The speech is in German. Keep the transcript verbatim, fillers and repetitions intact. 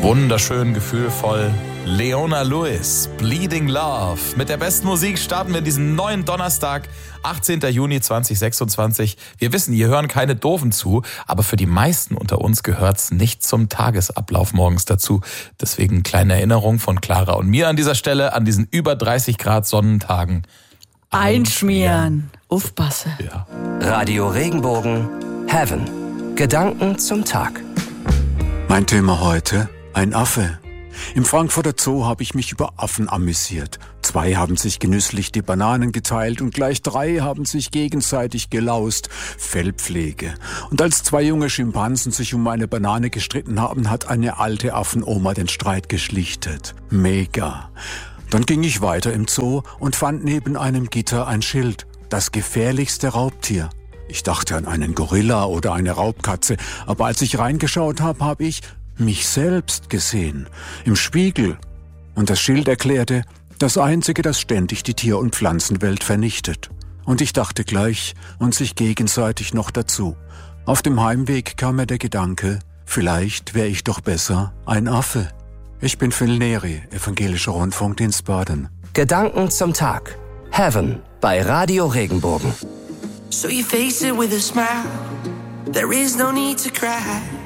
Wunderschön, gefühlvoll. Leona Lewis, Bleeding Love. Mit der besten Musik starten wir diesen neuen Donnerstag, achtzehnten Juni zweitausendsechsundzwanzig. Wir wissen, hier hören keine Doofen zu, aber für die meisten unter uns gehört's nicht zum Tagesablauf morgens dazu. Deswegen kleine Erinnerung von Clara und mir an dieser Stelle, an diesen über dreißig Grad Sonnentagen. Einschmieren. Aufpasse. Ja. Radio Regenbogen, Heaven. Gedanken zum Tag. Mein Thema heute: ein Affe. Im Frankfurter Zoo habe ich mich über Affen amüsiert. Zwei haben sich genüsslich die Bananen geteilt und gleich drei haben sich gegenseitig gelaust. Fellpflege. Und als zwei junge Schimpansen sich um eine Banane gestritten haben, hat eine alte Affenoma den Streit geschlichtet. Mega. Dann ging ich weiter im Zoo und fand neben einem Gitter ein Schild: das gefährlichste Raubtier. Ich dachte an einen Gorilla oder eine Raubkatze, aber als ich reingeschaut habe, habe ich mich selbst gesehen, im Spiegel. Und das Schild erklärte: das Einzige, das ständig die Tier- und Pflanzenwelt vernichtet. Und ich dachte gleich und sich gegenseitig noch dazu. Auf dem Heimweg kam mir der Gedanke, vielleicht wäre ich doch besser ein Affe. Ich bin Phil Neri, Evangelischer Rundfunkdienst Baden. Gedanken zum Tag. Heaven bei Radio Regenbogen. So you face it with a smile. There is no need to cry.